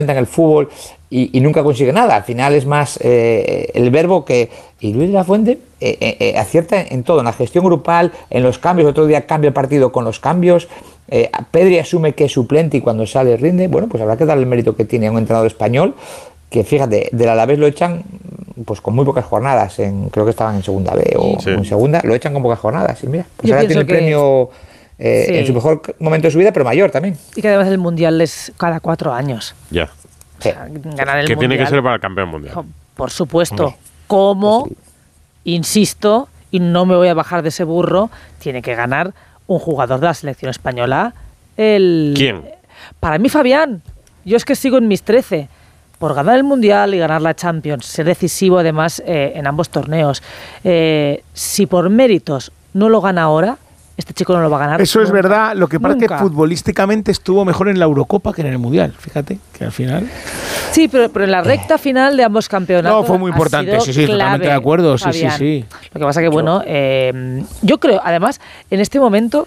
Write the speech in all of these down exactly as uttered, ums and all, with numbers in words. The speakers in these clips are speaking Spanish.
en el fútbol y, y nunca consigue nada. Al final es más eh, el verbo que... Y Luis de la Fuente eh, eh, acierta en todo, en la gestión grupal, en los cambios. Otro día cambia el partido con los cambios. Eh, Pedri asume que es suplente y cuando sale rinde. Bueno, pues habrá que darle el mérito que tiene a un entrenador español que, fíjate, del Alavés lo echan pues con muy pocas jornadas. En, creo que estaban en segunda B o sí. en segunda. Lo echan con pocas jornadas. Y mira, pues Yo ahora tiene el que... premio... Eh, sí. En su mejor momento de su vida, pero mayor también. Y que además el Mundial es cada cuatro años. Ya. O sea, ganar el que mundial, tiene que ser para el campeón mundial. Por supuesto. Hombre. Como, pues sí. insisto, y no me voy a bajar de ese burro, tiene que ganar un jugador de la selección española. El... ¿Quién? Para mí, Fabián. Yo es que sigo en mis trece. Por ganar el Mundial y ganar la Champions, ser decisivo además eh, en ambos torneos. Eh, si por méritos no lo gana ahora, este chico no lo va a ganar. Eso nunca, es verdad. Lo que pasa es que futbolísticamente estuvo mejor en la Eurocopa que en el Mundial. Fíjate que al final... Sí, pero, pero en la recta final de ambos campeonatos... No, fue muy importante. Sí, sí, clave, totalmente de acuerdo. Sí, Fabián. sí, sí. Lo que pasa es que, bueno, eh, yo creo, además, en este momento,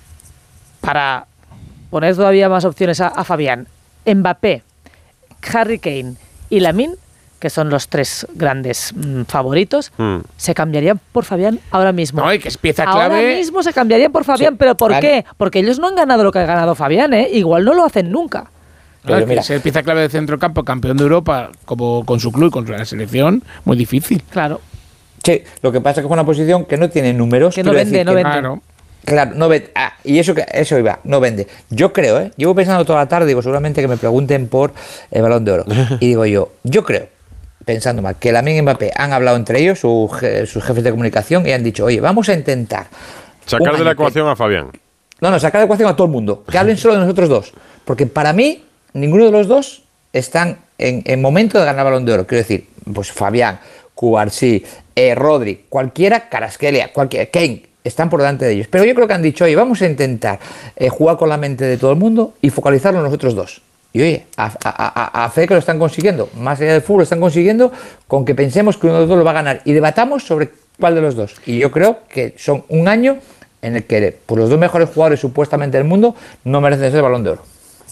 para poner todavía más opciones a, a Fabián, Mbappé, Harry Kane y Lamine, que son los tres grandes mmm, favoritos, mm. se cambiarían por Fabián ahora mismo. No, y que es pieza clave. Ahora mismo se cambiarían por Fabián, sí, ¿pero por claro. qué? Porque ellos no han ganado lo que ha ganado Fabián, ¿eh? Igual no lo hacen nunca. Claro, mira, ser pieza clave de centrocampo, campeón de Europa, como con su club y con la selección, muy difícil. Claro. Sí, lo que pasa es que es una posición que no tiene números. Que no vende, decir no que vende. Claro. Claro, no vende. Ah, y eso que eso iba, no vende. Yo creo, ¿eh? Llevo pensando toda la tarde, digo, seguramente que me pregunten por el Balón de Oro. Y digo yo, yo creo, pensando mal, que Lamine y Mbappé han hablado entre ellos, su, sus jefes de comunicación, y han dicho, oye, vamos a intentar... Sacar de la ecuación que... a Fabián. No, no, sacar de la ecuación a todo el mundo. Que hablen solo de nosotros dos. Porque para mí, ninguno de los dos están en, en momento de ganar Balón de Oro. Quiero decir, pues Fabián, Cubarsí, eh, Rodri, cualquiera, Kvaratskhelia, cualquiera, Kane, están por delante de ellos. Pero yo creo que han dicho, oye, vamos a intentar eh, jugar con la mente de todo el mundo y focalizarlo en nosotros dos. Y oye, a, a, a, a fe que lo están consiguiendo, más allá del fútbol, lo están consiguiendo con que pensemos que uno de los dos lo va a ganar y debatamos sobre cuál de los dos. Y yo creo que son un año en el que pues, los dos mejores jugadores supuestamente del mundo no merecen ser el Balón de Oro.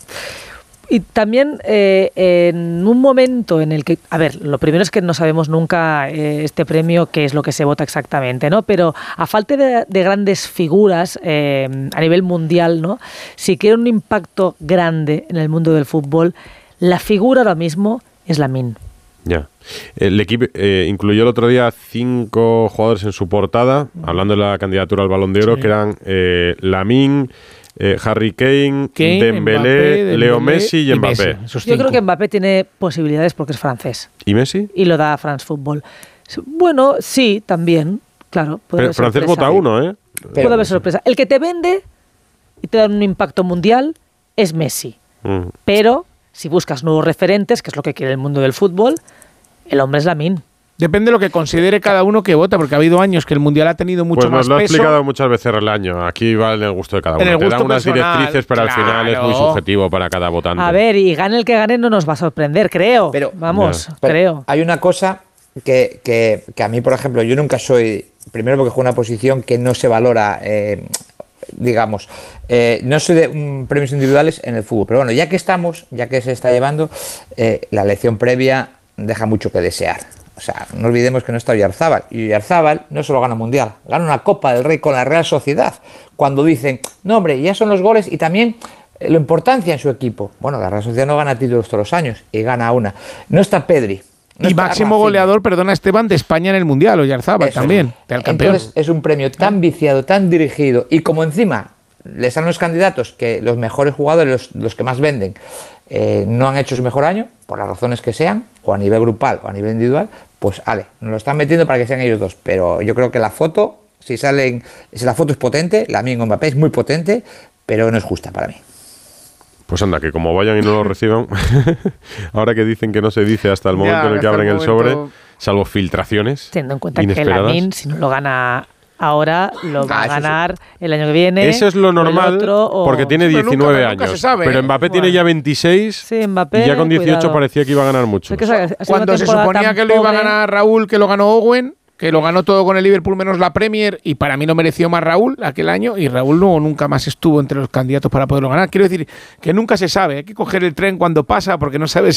Y también eh, en un momento en el que, a ver, lo primero es que no sabemos nunca eh, este premio qué es lo que se vota exactamente, ¿no? Pero a falta de, de grandes figuras eh, a nivel mundial, ¿no? Si quiere un impacto grande en el mundo del fútbol, la figura ahora mismo es Lamine. Ya. El equipo eh, incluyó el otro día cinco jugadores en su portada, hablando de la candidatura al Balón de Oro, sí. que eran eh, Lamine, Eh, Harry Kane, Kane Dembélé, Mbappé, Leo Dembélé, Messi y, y Mbappé. Messi, Yo creo que Mbappé tiene posibilidades porque es francés. ¿Y Messi? Y lo da France Football. Bueno, sí, también, claro. Pero francés vota uno, ¿eh? Puede haber sorpresa. El que te vende y te da un impacto mundial es Messi. Mm. Pero si buscas nuevos referentes, que es lo que quiere el mundo del fútbol, el hombre es Lamine. Depende de lo que considere cada uno que vota, porque ha habido años que el Mundial ha tenido mucho pues más peso. Pues nos lo ha explicado muchas veces el año. Aquí va en el gusto de cada uno. Te dan unas personal, directrices, pero claro. al final es muy subjetivo para cada votante. A ver, y gane el que gane no nos va a sorprender, creo. Pero, Vamos, no. pero creo. Hay una cosa que, que, que a mí, por ejemplo, yo nunca soy... Primero porque juego una posición que no se valora... Eh, digamos, eh, no soy de um, premios individuales en el fútbol, pero bueno, ya que estamos, ya que se está llevando, eh, la elección previa deja mucho que desear. O sea, no olvidemos que no está Oyarzábal. Y Oyarzábal no solo gana Mundial, gana una Copa del Rey con la Real Sociedad. Cuando dicen, no hombre, ya son los goles y también eh, la importancia en su equipo. Bueno, la Real Sociedad no gana títulos todos los años y gana una. No está Pedri. No y máximo Rafinha. Goleador, perdona Esteban, de España en el Mundial, Oyarzábal también. Es. Entonces es un premio tan viciado, tan dirigido y como encima les dan los candidatos que los mejores jugadores, los, los que más venden, eh, no han hecho su mejor año, por las razones que sean, o a nivel grupal o a nivel individual, pues ale, nos lo están metiendo para que sean ellos dos. Pero yo creo que la foto, si salen, si la foto es potente, la mía con Mbappé es muy potente, pero no es justa para mí. Pues anda, que como vayan y no lo reciban, ahora que dicen que no se dice hasta el momento ya, en el que abren el, el sobre, salvo filtraciones teniendo en cuenta inesperadas. Que Lamine, si no lo gana ahora, lo va ah, a ganar sí. el año que viene. Eso es lo normal, otro, o... porque tiene diecinueve nunca, años. Nunca pero Mbappé bueno. tiene ya veintiséis sí, Mbappé, y ya con dieciocho cuidado. Parecía que iba a ganar mucho. Es que esa, Cuando se suponía que lo iba pobre. a ganar Raúl, que lo ganó Owen... que lo ganó todo con el Liverpool menos la Premier, y para mí no mereció más Raúl aquel año, y Raúl no, nunca más estuvo entre los candidatos para poderlo ganar. Quiero decir que nunca se sabe, hay que coger el tren cuando pasa porque no sabes